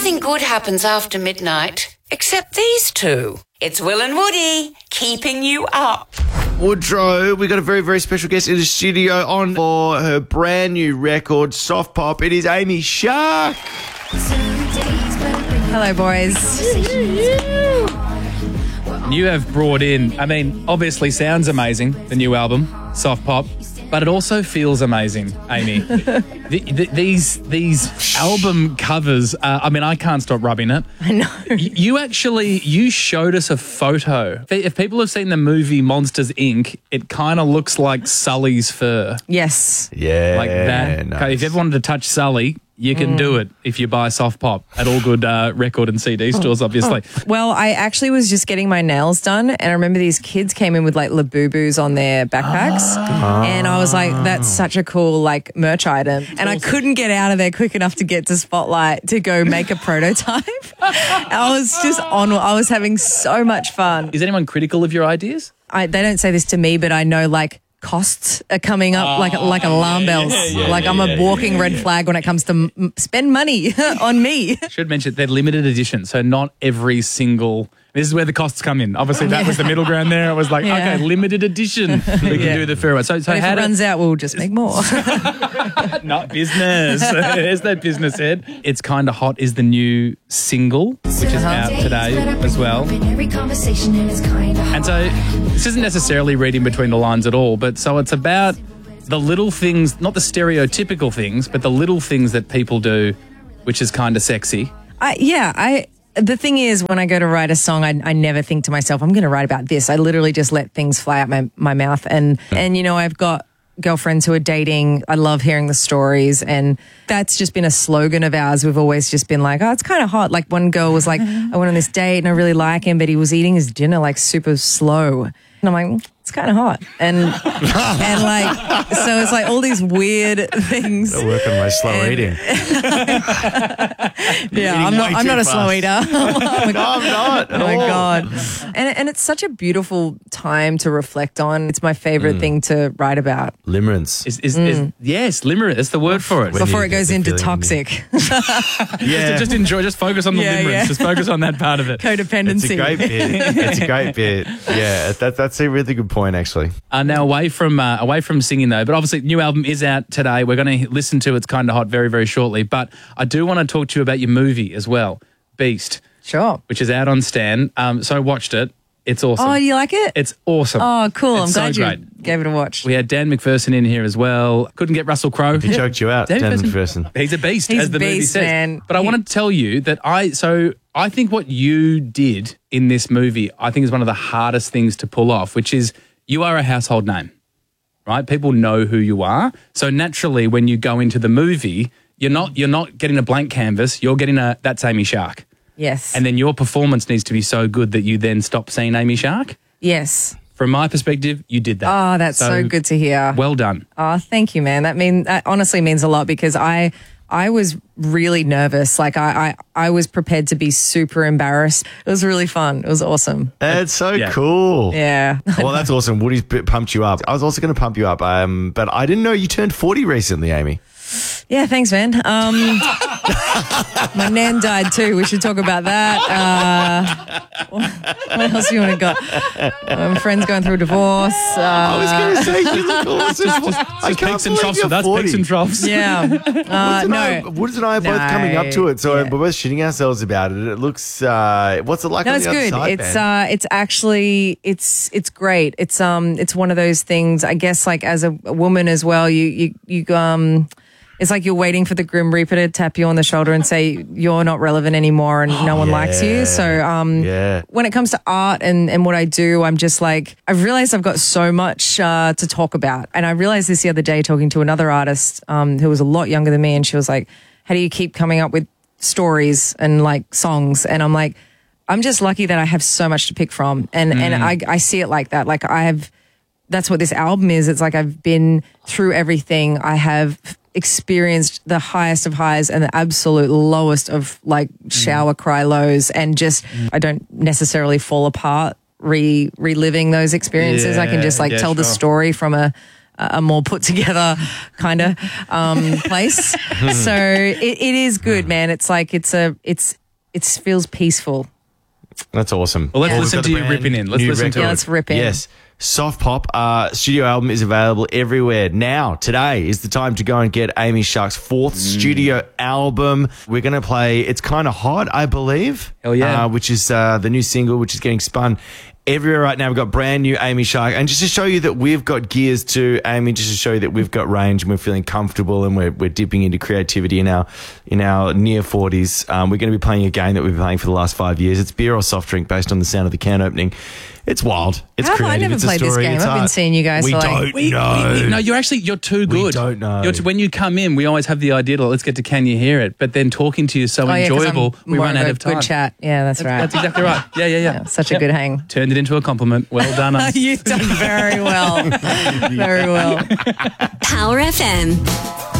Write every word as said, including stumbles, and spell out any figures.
Nothing good happens after midnight, except these two. It's Will and Woody, keeping you up. Woodrow, we got a very, very special guest in the studio on for her brand new record, Soft Pop. It is Amy Shark. Hello, boys. You have brought in, I mean, obviously sounds amazing, the new album, Soft Pop, but it also feels amazing, Amy. the, the, these these album covers, uh, I mean, I can't stop rubbing it. I know. You, you actually, you showed us a photo. If people have seen the movie Monsters, Incorporated, it kind of looks like Sully's fur. Yes. Yeah. Like that. Nice. Okay, if you ever wanted to touch Sully, you can mm. do it if you buy Soft Pop at all good uh, record and C D stores, obviously. Well, I actually was just getting my nails done, and I remember these kids came in with like Labubus on their backpacks, ah. and I was like, "That's such a cool like merch item." And awesome. I couldn't get out of there quick enough to get to Spotlight to go make a prototype. I was just on. I was having so much fun. Is anyone critical of your ideas? I, they don't say this to me, but I know like. Costs are coming up oh, like like alarm bells. Yeah, yeah, like yeah, I'm a walking yeah, yeah, red yeah. flag when it comes to m- spend money on me. Should mention they're limited edition, so not every single. This is where the costs come in. Obviously, that yeah. was the middle ground there. I was like, yeah. okay, limited edition. We can yeah. do the fair one. So, so if how it runs out, we'll just make more. Not business. There's that business head. It's Kinda Hot is the new single, which is out today as well. And so this isn't necessarily reading between the lines at all, but so it's about the little things, not the stereotypical things, but the little things that people do, which is kind of sexy. I, yeah, I... The thing is, when I go to write a song, I, I never think to myself, I'm going to write about this. I literally just let things fly out my, my mouth. And, and, you know, I've got girlfriends who are dating. I love hearing the stories. And that's just been a slogan of ours. We've always just been like, oh, it's kind of hot. Like one girl was like, I went on this date and I really like him, but he was eating his dinner like super slow. And I'm like, it's kind of hot. And and like, so it's like all these weird things. I work on my slow and, eating. yeah, I'm not, I'm not a slow eater. oh my no, I'm not. Oh my God. And, and it's such a beautiful time to reflect on. It's my favorite mm. thing to write about. Limerence. Is, is, mm. is, yes, limerence. That's the word for it. When Before it goes into toxic. yeah. Just, just enjoy, just focus on the yeah, limerence. Yeah. Just focus on that part of it. Codependency. It's a great bit. It's a great bit. Yeah, that, that's a really good point. Point actually. Uh, now away from uh, away from singing though, but obviously new album is out today. We're going to listen to It's Kinda Hot very very shortly. But I do want to talk to you about your movie as well, Beast. Sure. Which is out on Stan. Um, so I watched it. It's awesome. Oh, you like it? It's awesome. Oh, cool. It's I'm glad so you great. gave it a watch. We had Dan McPherson in here as well. Couldn't get Russell Crowe. He choked you out, Dan, Dan McPherson. McPherson. He's a beast, He's as the beast, movie says. Man. But I he... want to tell you that I so I think what you did in this movie, I think is one of the hardest things to pull off, which is you are a household name, right? People know who you are. So naturally, when you go into the movie, you're not you're not getting a blank canvas. You're getting a that's Amy Shark. Yes. And then your performance needs to be so good that you then stop seeing Amy Shark. Yes. From my perspective, you did that. Oh, that's so, so good to hear. Well done. Oh, thank you, man. That mean that honestly means a lot because I I was really nervous. Like I, I, I was prepared to be super embarrassed. It was really fun. It was awesome. That's so yeah. cool. Yeah. Well, that's awesome. Woody's pumped you up. I was also going to pump you up, um, but I didn't know you turned forty recently, Amy. Yeah, thanks, man. Um, my nan died too. We should talk about that. Uh, what else do you want to got? My friend's going through a divorce. Uh, I was going to say, just, just, just, I just peaks and troughs for that. Peaks and troughs. Yeah. Uh, Woods and no. I, Woods and I are both no. coming up to it, so yeah. we're both shitting ourselves about it. It looks. Uh, what's it like no, on it's the good. other side, It's man? uh, it's actually it's it's great. It's um, it's one of those things. I guess like as a, a woman as well, you you you um. It's like you're waiting for the Grim Reaper to tap you on the shoulder and say you're not relevant anymore and no one yeah. likes you. So um, yeah. when it comes to art and, and what I do, I'm just like, I've realized I've got so much uh, to talk about. And I realized this the other day talking to another artist um, who was a lot younger than me, and she was like, how do you keep coming up with stories and like songs? And I'm like, I'm just lucky that I have so much to pick from. And, mm. and I, I see it like that. Like I have, that's what this album is. It's like I've been through everything. I have experienced the highest of highs and the absolute lowest of like shower mm. cry lows, and just mm. I don't necessarily fall apart re reliving those experiences. Yeah, I can just like yeah, tell sure. the story from a a more put together kind of um, place. So it, it is good, man. It's like it's a it's it feels peaceful. That's awesome. Well, let's We've listen got to the you brand ripping in. Let's new listen to record. Yeah, let's rip in. Yes. Soft Pop uh, studio album is available everywhere. Now, today is the time to go and get Amy Shark's fourth Mm. studio album. We're going to play It's Kind of Hot, I believe. Hell yeah. Uh, which is uh, the new single, which is getting spun everywhere right now. We've got brand new Amy Shark. And just to show you that we've got gears too, Amy, just to show you that we've got range and we're feeling comfortable and we're, we're dipping into creativity in our, in our near forties. Um, we're going to be playing a game that we've been playing for the last five years. It's beer or soft drink based on the sound of the can opening. It's wild. It's How have I creative. never It's a played this story. game? It's I've been art. seeing you guys We for like- don't We, know. we, we, no, you're actually you're too good. don't know. You're t- when you come in, we always have the idea. Let's get to Can You Hear It? But then talking to you is so Oh, yeah, 'cause enjoyable, I'm we more run of out a of time. Good chat. Yeah, that's right. That's exactly right. Yeah, yeah, yeah. Yeah, such a Yep. good hang. Turned it into a compliment. Well done, us. You've done very well. Very well. Power F M.